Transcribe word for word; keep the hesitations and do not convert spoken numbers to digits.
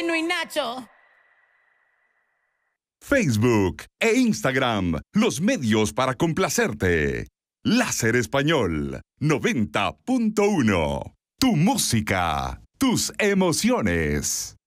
Chino y Nacho. Facebook e Instagram, los medios para complacerte. Láser Español noventa punto uno. Tu música, tus emociones.